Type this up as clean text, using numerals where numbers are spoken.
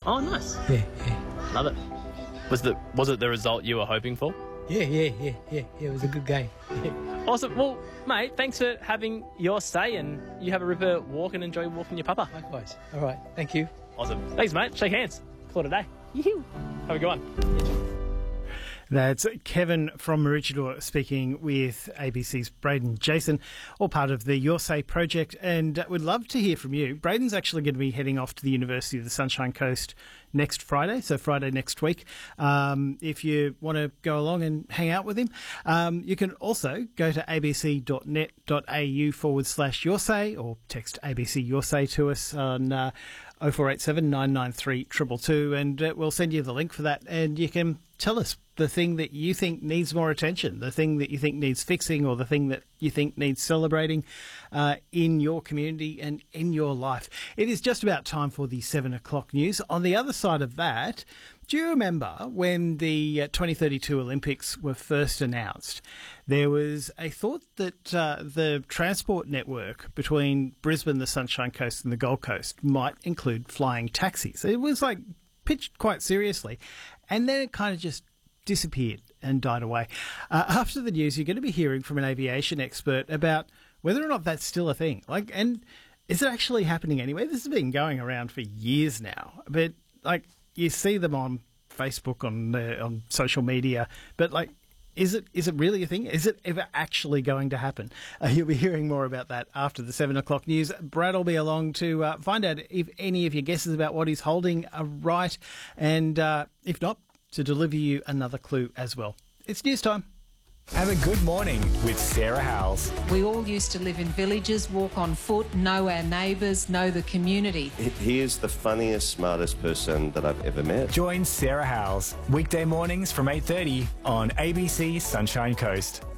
Oh, nice. Yeah. Love it. Was it the result you were hoping for? Yeah. It was a good game. Yeah. Awesome. Well, mate, thanks for having your say, and you have a ripper walk and enjoy walking your papa. Likewise. All right. Thank you. Awesome. Thanks, mate. Shake hands. Call it a day. Have a good one. That's Kevin from Maroochydore speaking with ABC's Braden Jason, all part of the Your Say project, and we'd love to hear from you. Braden's actually going to be heading off to the University of the Sunshine Coast next Friday, so Friday next week. If you want to go along and hang out with him, you can also go to abc.net.au/yoursay or text ABC Your Say to us on 0487 993 222, and we'll send you the link for that, and you can tell us the thing that you think needs more attention, the thing that you think needs fixing, or the thing that you think needs celebrating in your community and in your life. It is just about time for the 7 o'clock news. On the other side of that, do you remember when the 2032 Olympics were first announced? There was a thought that the transport network between Brisbane, the Sunshine Coast and the Gold Coast might include flying taxis. It was like pitched quite seriously, and then it kind of just disappeared and died away. After the news, you're going to be hearing from an aviation expert about whether or not that's still a thing. And is it actually happening anyway? This has been going around for years now, but you see them on Facebook, on social media, but is it really a thing? Is it ever actually going to happen? You'll be hearing more about that after the 7 o'clock news. Brad will be along to find out if any of your guesses about what he's holding are right, and if not, to deliver you another clue as well. It's news time. Have a good morning with Sarah Howells. We all used to live in villages, walk on foot, know our neighbours, know the community. He is the funniest, smartest person that I've ever met. Join Sarah Howells weekday mornings from 8:30 on ABC Sunshine Coast.